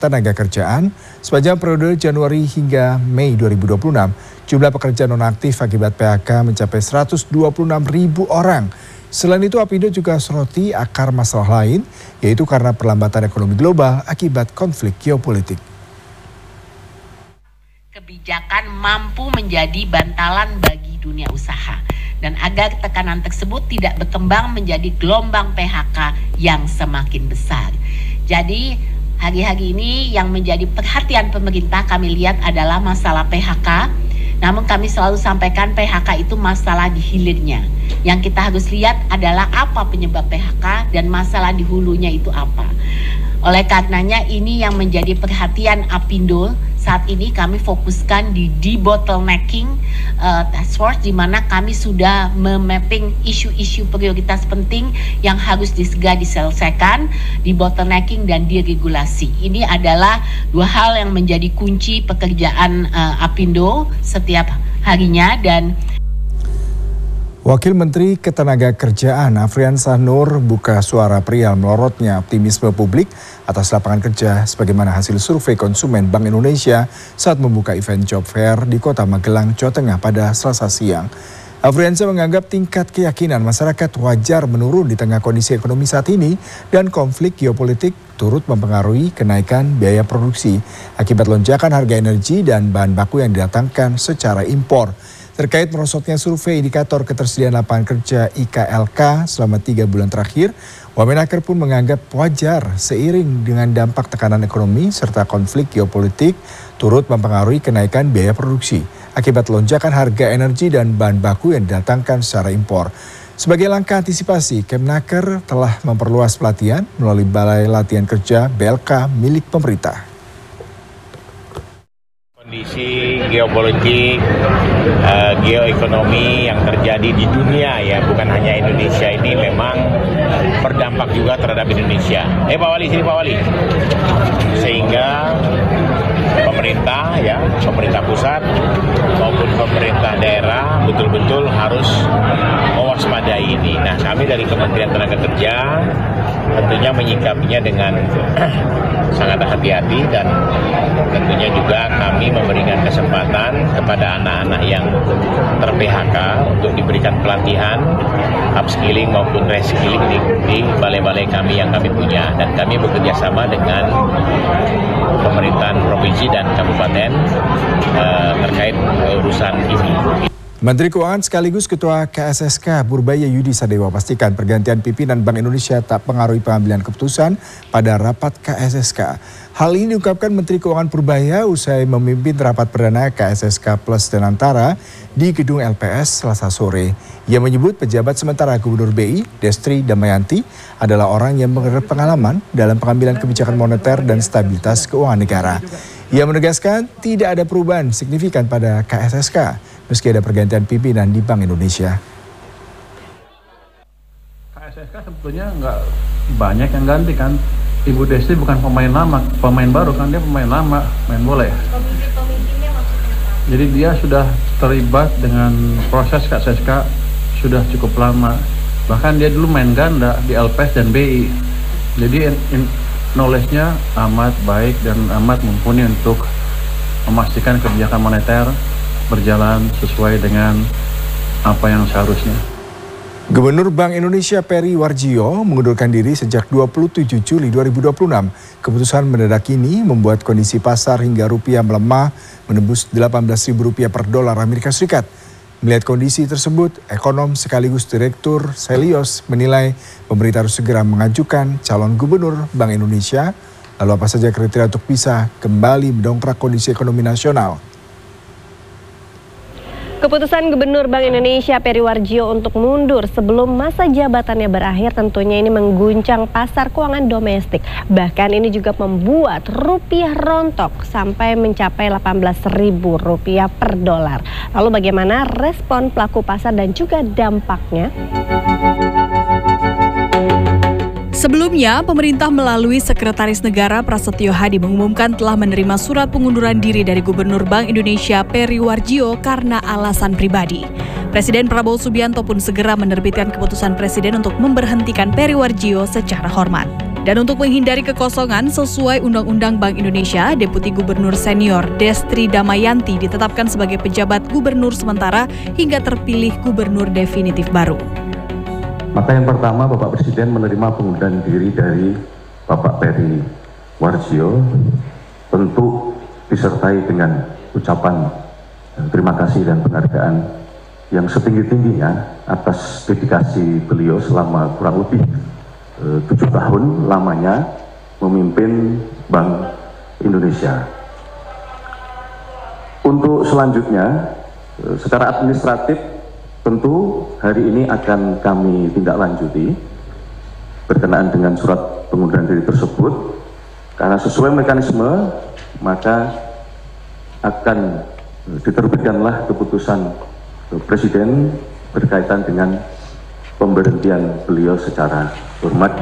Tenaga Kerjaan, sepanjang periode Januari hingga Mei 2026, jumlah pekerja nonaktif akibat PHK mencapai 126.000 orang. Selain itu, Apindo juga soroti akar masalah lain, yaitu karena perlambatan ekonomi global akibat konflik geopolitik. Kebijakan mampu menjadi bantalan bagi dunia usaha, dan agar tekanan tersebut tidak berkembang menjadi gelombang PHK yang semakin besar. Jadi, hari-hari ini yang menjadi perhatian pemerintah kami lihat adalah masalah PHK. Namun kami selalu sampaikan PHK itu masalah di hilirnya. Yang kita harus lihat adalah apa penyebab PHK dan masalah di hulunya itu apa. Oleh karenanya ini yang menjadi perhatian Apindo. Saat ini kami fokuskan di debottlenecking task force, di mana kami sudah memapping isu-isu prioritas penting yang harus segera diselesaikan, debottlenecking dan diregulasi. Ini adalah dua hal yang menjadi kunci pekerjaan Apindo setiap harinya. Dan Wakil Menteri Ketenagakerjaan Afriyansah Nur buka suara perihal melorotnya optimisme publik atas lapangan kerja sebagaimana hasil survei konsumen Bank Indonesia saat membuka event job fair di Kota Magelang, Jawa Tengah pada Selasa siang. Afriyansah menganggap tingkat keyakinan masyarakat wajar menurun di tengah kondisi ekonomi saat ini dan konflik geopolitik turut mempengaruhi kenaikan biaya produksi akibat lonjakan harga energi dan bahan baku yang didatangkan secara impor. Terkait merosotnya survei indikator ketersediaan lapangan kerja IKLK selama 3 bulan terakhir, Wamenaker pun menganggap wajar seiring dengan dampak tekanan ekonomi serta konflik geopolitik turut mempengaruhi kenaikan biaya produksi akibat lonjakan harga energi dan bahan baku yang didatangkan secara impor. Sebagai langkah antisipasi, Kemenaker telah memperluas pelatihan melalui Balai Latihan Kerja BLK milik pemerintah. Kondisi geopolitik, geoekonomi yang terjadi di dunia ya, bukan hanya Indonesia, ini memang berdampak juga terhadap Indonesia. Pak Wali, sini Pak Wali. Sehingga pemerintah ya, pemerintah pusat maupun pemerintah daerah betul-betul harus mewaspadai ini. Nah, kami dari Kementerian Tenaga Kerja tentunya menyikapinya dengan sangat hati-hati dan tentunya juga kami memberikan kesempatan kepada anak-anak yang ter-PHK untuk diberikan pelatihan upskilling maupun reskilling di balai-balai kami yang kami punya, dan kami bekerja sama dengan pemerintahan provinsi dan kabupaten terkait urusan ini. Menteri Keuangan sekaligus Ketua KSSK Purbaya Yudi Sadewa pastikan pergantian pimpinan Bank Indonesia tak pengaruhi pengambilan keputusan pada rapat KSSK. Hal ini diungkapkan Menteri Keuangan Purbaya usai memimpin rapat perdana KSSK Plus dan Antara di gedung LPS Selasa sore. Ia menyebut pejabat sementara Gubernur BI Destri Damayanti adalah orang yang berpengalaman dalam pengambilan kebijakan moneter dan stabilitas keuangan negara. Ia menegaskan tidak ada perubahan signifikan pada KSSK meski ada pergantian pimpinan di Bank Indonesia. KSSK sebetulnya nggak banyak yang ganti kan. Ibu Desti bukan pemain lama, pemain baru kan, dia pemain lama, main bola ya. Jadi dia sudah terlibat dengan proses KSSK sudah cukup lama. Bahkan dia dulu main ganda di LPS dan BI. Jadi knowledge-nya amat baik dan amat mumpuni untuk memastikan kebijakan moneter berjalan sesuai dengan apa yang seharusnya. Gubernur Bank Indonesia Peri Warjio mengundurkan diri sejak 27 Juli 2026. Keputusan mendadak ini membuat kondisi pasar hingga rupiah melemah menembus Rp18.000 per dolar Amerika Serikat. Melihat kondisi tersebut, ekonom sekaligus Direktur Selios menilai pemerintah harus segera mengajukan calon gubernur Bank Indonesia. Lalu apa saja kriteria untuk bisa kembali mendongkrak kondisi ekonomi nasional? Keputusan Gubernur Bank Indonesia Peri Warjio untuk mundur sebelum masa jabatannya berakhir tentunya ini mengguncang pasar keuangan domestik. Bahkan ini juga membuat rupiah rontok sampai mencapai Rp18.000 per dolar. Lalu bagaimana respon pelaku pasar dan juga dampaknya? Sebelumnya, pemerintah melalui Sekretaris Negara Prasetyo Hadi mengumumkan telah menerima surat pengunduran diri dari Gubernur Bank Indonesia Peri Warjio karena alasan pribadi. Presiden Prabowo Subianto pun segera menerbitkan keputusan Presiden untuk memberhentikan Peri Warjio secara hormat. Dan untuk menghindari kekosongan sesuai Undang-Undang Bank Indonesia, Deputi Gubernur Senior Destri Damayanti ditetapkan sebagai pejabat gubernur sementara hingga terpilih gubernur definitif baru. Maka yang pertama, Bapak Presiden menerima pengunduran diri dari Bapak Peri Warjio, tentu disertai dengan ucapan terima kasih dan penghargaan yang setinggi-tingginya atas dedikasi beliau selama kurang lebih 7 tahun lamanya memimpin Bank Indonesia. Untuk selanjutnya, secara administratif tentu hari ini akan kami tindak lanjuti berkenaan dengan surat pengunduran diri tersebut, karena sesuai mekanisme maka akan diterbitkanlah keputusan Presiden berkaitan dengan pemberhentian beliau secara hormat.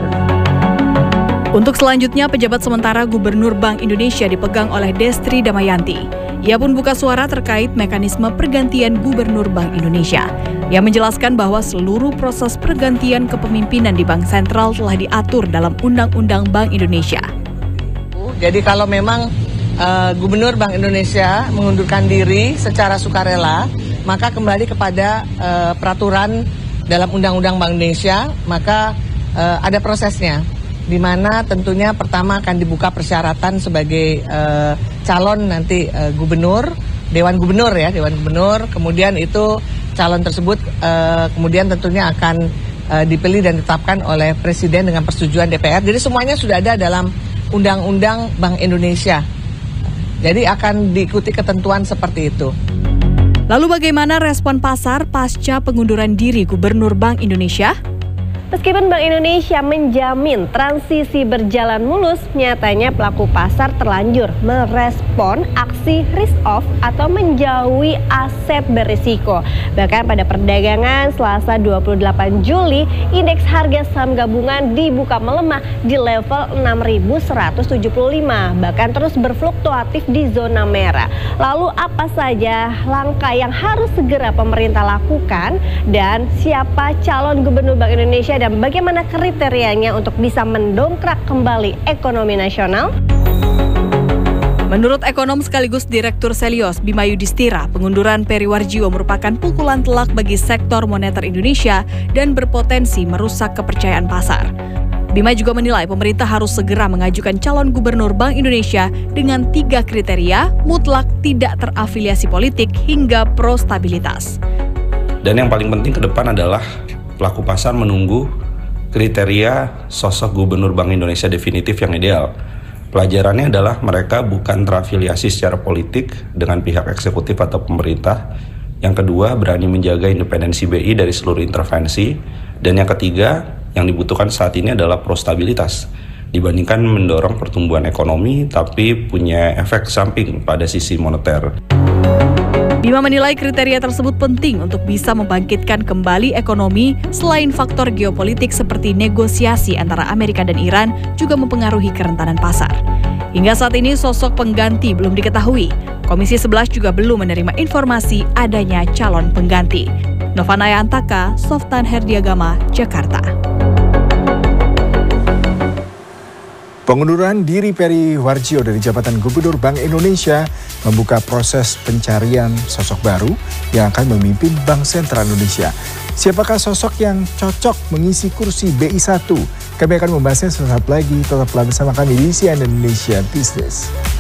Untuk selanjutnya, pejabat sementara Gubernur Bank Indonesia dipegang oleh Destri Damayanti. Ia pun buka suara terkait mekanisme pergantian Gubernur Bank Indonesia. Ia menjelaskan bahwa seluruh proses pergantian kepemimpinan di Bank Sentral telah diatur dalam Undang-Undang Bank Indonesia. Jadi kalau memang Gubernur Bank Indonesia mengundurkan diri secara sukarela, maka kembali kepada peraturan dalam Undang-Undang Bank Indonesia, maka ada prosesnya, di mana tentunya pertama akan dibuka persyaratan sebagai calon nanti gubernur, Dewan Gubernur, kemudian itu calon tersebut kemudian tentunya akan dipilih dan ditetapkan oleh Presiden dengan persetujuan DPR. Jadi semuanya sudah ada dalam Undang-Undang Bank Indonesia. Jadi akan diikuti ketentuan seperti itu. Lalu bagaimana respon pasar pasca pengunduran diri Gubernur Bank Indonesia? Meskipun Bank Indonesia menjamin transisi berjalan mulus, nyatanya pelaku pasar terlanjur merespon aksi risk off atau menjauhi aset berisiko. Bahkan pada perdagangan Selasa 28 Juli, indeks harga saham gabungan dibuka melemah di level 6.175, bahkan terus berfluktuatif di zona merah. Lalu apa saja langkah yang harus segera pemerintah lakukan dan siapa calon Gubernur Bank Indonesia dan bagaimana kriterianya untuk bisa mendongkrak kembali ekonomi nasional? Menurut ekonom sekaligus Direktur Selios Bima Yudhistira, pengunduran Peri Warjio merupakan pukulan telak bagi sektor moneter Indonesia dan berpotensi merusak kepercayaan pasar. Bima juga menilai pemerintah harus segera mengajukan calon Gubernur Bank Indonesia dengan 3 kriteria, mutlak, tidak terafiliasi politik, hingga pro stabilitas. Dan yang paling penting ke depan adalah pelaku pasar menunggu kriteria sosok Gubernur Bank Indonesia definitif yang ideal. Pelajarannya adalah mereka bukan terafiliasi secara politik dengan pihak eksekutif atau pemerintah. Yang kedua, berani menjaga independensi BI dari seluruh intervensi. Dan yang ketiga, yang dibutuhkan saat ini adalah prostabilitas. Dibandingkan mendorong pertumbuhan ekonomi, tapi punya efek samping pada sisi moneter. Bima menilai kriteria tersebut penting untuk bisa membangkitkan kembali ekonomi selain faktor geopolitik seperti negosiasi antara Amerika dan Iran juga mempengaruhi kerentanan pasar. Hingga saat ini sosok pengganti belum diketahui. Komisi 11 juga belum menerima informasi adanya calon pengganti. Novanaya Antaka, Softan Herdiagama, Jakarta. Pengunduran diri Peri Warjio dari jabatan Gubernur Bank Indonesia membuka proses pencarian sosok baru yang akan memimpin Bank Sentral Indonesia. Siapakah sosok yang cocok mengisi kursi BI 1? Kami akan membahasnya sesaat lagi. Tetaplah bersama kami di CNN Indonesia Business.